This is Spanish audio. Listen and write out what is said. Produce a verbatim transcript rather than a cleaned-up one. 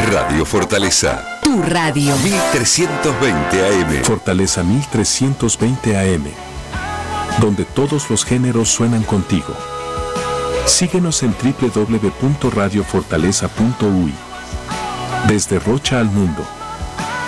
Radio Fortaleza. Tu radio. mil trescientos veinte A M. Fortaleza mil trescientos veinte A M. Donde todos los géneros suenan contigo. Síguenos en doble u doble u doble u punto radio fortaleza punto u y. Desde Rocha al mundo.